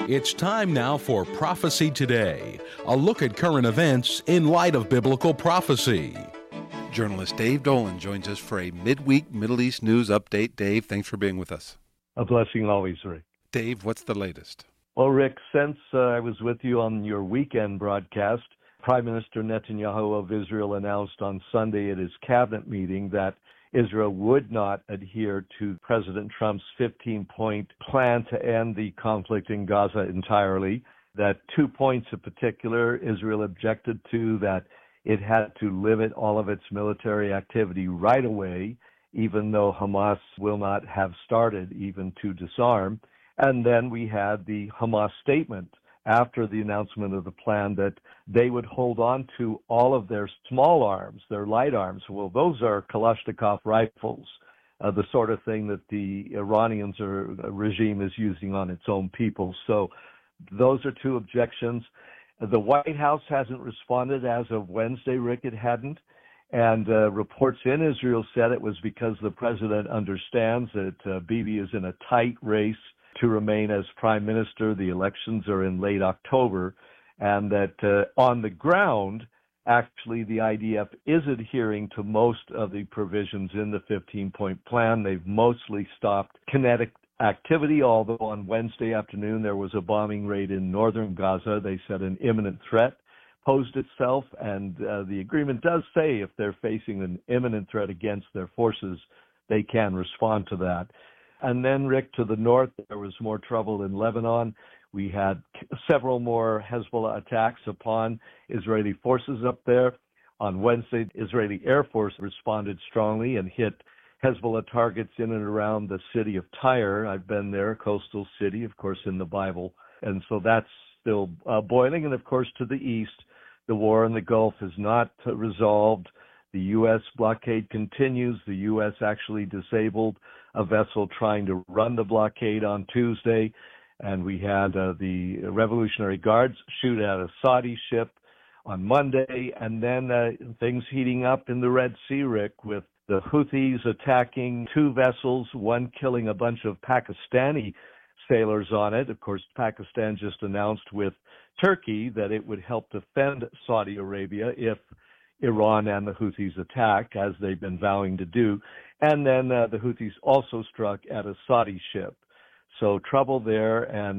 It's time now for Prophecy Today, a look at current events in light of biblical prophecy. Journalist Dave Dolan joins us for a midweek Middle East news update. Dave, thanks for being with us. A blessing always, Rick. Dave, what's the latest? Well, Rick, since I was with you on your weekend broadcast, Prime Minister Netanyahu of Israel announced on Sunday at his cabinet meeting that Israel would not adhere to President Trump's 15-point plan to end the conflict in Gaza entirely. That 2 points in particular Israel objected to, that it had to limit all of its military activity right away, even though Hamas will not have started even to disarm. And then we had the Hamas statement after the announcement of the plan that they would hold on to all of their small arms, their light arms. Well, those are Kalashnikov rifles, the sort of thing that the Iranians regime is using on its own people. So those are two objections. The White House hasn't responded as of Wednesday, Rick, it hadn't. And reports in Israel said it was because the president understands that Bibi is in a tight race to remain as prime minister. The elections are in late October, and that on the ground, actually, the IDF is adhering to most of the provisions in the 15-point plan. They've mostly stopped kinetic activity, although on Wednesday afternoon there was a bombing raid in northern Gaza. They said an imminent threat posed itself, and the agreement does say if they're facing an imminent threat against their forces, they can respond to that. And then, Rick, to the north, there was more trouble in Lebanon. We had several more Hezbollah attacks upon Israeli forces up there. On Wednesday, the Israeli Air Force responded strongly and hit Hezbollah targets in and around the city of Tyre. I've been there, a coastal city, of course, in the Bible. And so that's still boiling. And, of course, to the east, the war in the Gulf is not resolved. The U.S. blockade continues. The U.S. actually disabled a vessel trying to run the blockade on Tuesday. And we had the Revolutionary Guards shoot at a Saudi ship on Monday. And then things heating up in the Red Sea, Rick, with the Houthis attacking two vessels, one killing a bunch of Pakistani sailors on it. Of course, Pakistan just announced with Turkey that it would help defend Saudi Arabia if Iran and the Houthis attack, as they've been vowing to do. And then the Houthis also struck at a Saudi ship. So trouble there,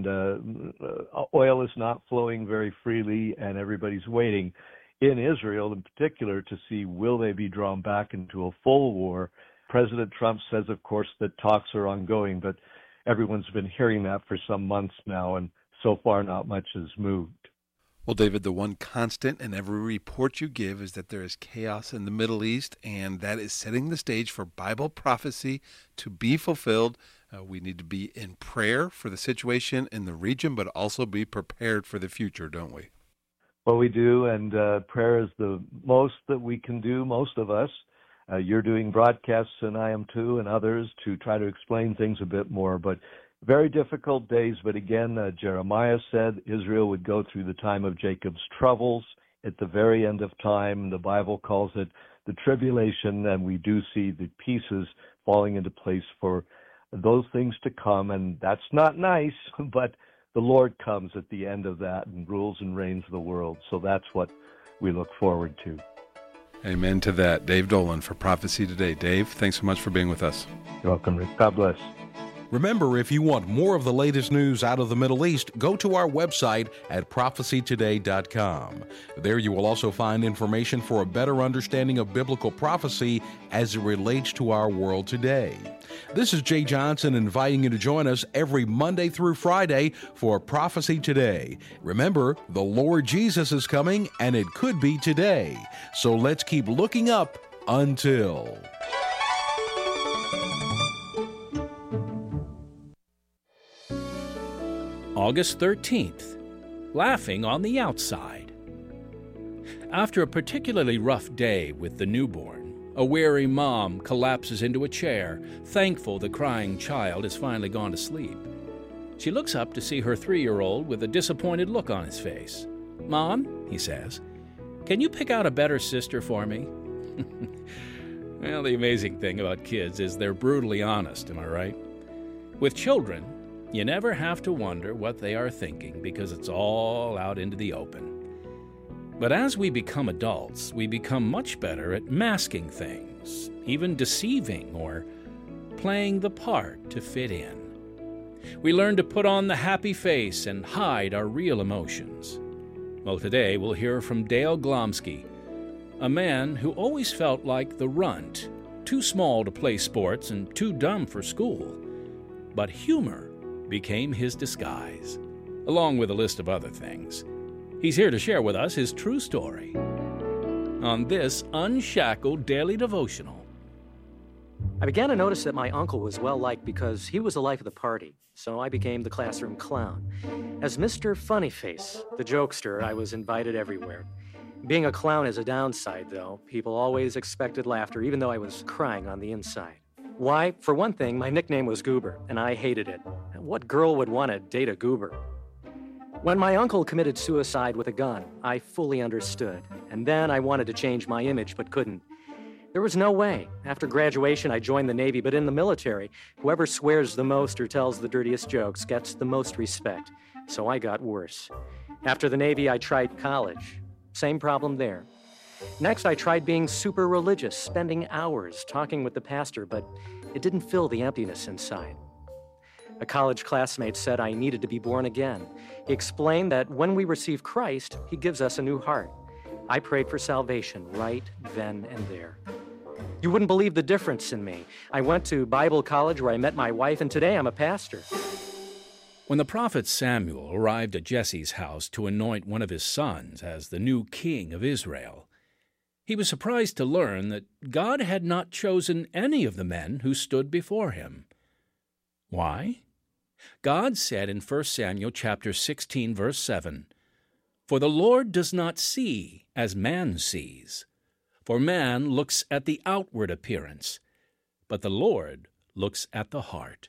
and oil is not flowing very freely, and everybody's waiting in Israel in particular to see will they be drawn back into a full war. President Trump says, of course, that talks are ongoing, but everyone's been hearing that for some months now, and so far not much has moved. Well, David, the one constant in every report you give is that there is chaos in the Middle East, and that is setting the stage for Bible prophecy to be fulfilled. We need to be in prayer for the situation in the region, but also be prepared for the future, don't we? Well, we do, and prayer is the most that we can do, most of us. You're doing broadcasts, and I am too, and others, to try to explain things a bit more, but very difficult days, but again, Jeremiah said Israel would go through the time of Jacob's troubles at the very end of time. The Bible calls it the tribulation, and we do see the pieces falling into place for those things to come, and that's not nice, but the Lord comes at the end of that and rules and reigns the world, so that's what we look forward to. Amen to that. Dave Dolan for Prophecy Today. Dave, thanks so much for being with us. You're welcome, Rick. God bless. Remember, if you want more of the latest news out of the Middle East, go to our website at prophecytoday.com. There you will also find information for a better understanding of biblical prophecy as it relates to our world today. This is Jay Johnson inviting you to join us every Monday through Friday for Prophecy Today. Remember, the Lord Jesus is coming, and it could be today. So let's keep looking up until... August 13th, laughing on the outside. After a particularly rough day with the newborn, a weary mom collapses into a chair, thankful the crying child has finally gone to sleep. She looks up to see her 3-year-old with a disappointed look on his face. "Mom," he says, "can you pick out a better sister for me?" Well, the amazing thing about kids is they're brutally honest, am I right? With children, You never have to wonder what they are thinking because it's all out into the open. But as we become adults, we become much better at masking things, even deceiving or playing the part to fit in. We learn to put on the happy face and hide our real emotions. Well, today we'll hear from Dale Glomsky, a man who always felt like the runt, too small to play sports and too dumb for school. But humor became his disguise, along with a list of other things. He's here to share with us his true story on this Unshackled Daily Devotional. I began to notice that my uncle was well-liked because he was the life of the party, so I became the classroom clown. As Mr. Funnyface, the jokester, I was invited everywhere. Being a clown is a downside, though. People always expected laughter, even though I was crying on the inside. Why? For one thing, my nickname was Goober, and I hated it. What girl would want to date a goober? When my uncle committed suicide with a gun, I fully understood, and then I wanted to change my image but couldn't. There was no way. After graduation, I joined the Navy, but in the military, whoever swears the most or tells the dirtiest jokes gets the most respect, so I got worse. After the Navy, I tried college. Same problem there. Next, I tried being super religious, spending hours talking with the pastor, but it didn't fill the emptiness inside. A college classmate said I needed to be born again. He explained that when we receive Christ, he gives us a new heart. I prayed for salvation right then and there. You wouldn't believe the difference in me. I went to Bible college where I met my wife, and today I'm a pastor. When the prophet Samuel arrived at Jesse's house to anoint one of his sons as the new king of Israel, he was surprised to learn that God had not chosen any of the men who stood before him. Why? God said in 1 Samuel chapter 16, verse 7, "For the Lord does not see as man sees. For man looks at the outward appearance, but the Lord looks at the heart."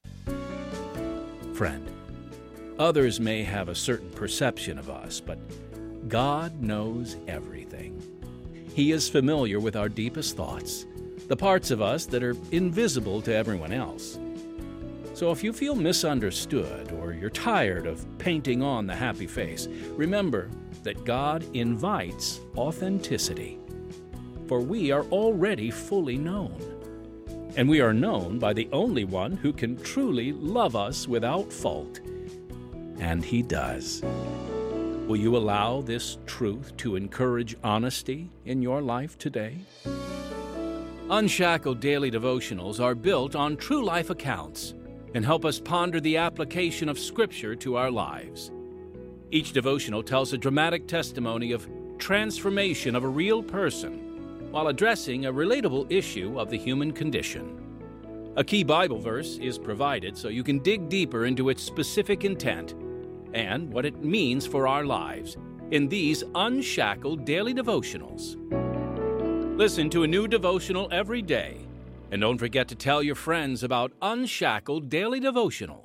Friend, others may have a certain perception of us, but God knows everything. He is familiar with our deepest thoughts, the parts of us that are invisible to everyone else. So if you feel misunderstood or you're tired of painting on the happy face, remember that God invites authenticity. For we are already fully known. And we are known by the only one who can truly love us without fault. And he does. Will you allow this truth to encourage honesty in your life today? Unshackled Daily Devotionals are built on true life accounts and help us ponder the application of Scripture to our lives. Each devotional tells a dramatic testimony of transformation of a real person while addressing a relatable issue of the human condition. A key Bible verse is provided so you can dig deeper into its specific intent and what it means for our lives in these Unshackled Daily Devotionals. Listen to a new devotional every day, and don't forget to tell your friends about Unshackled Daily Devotionals.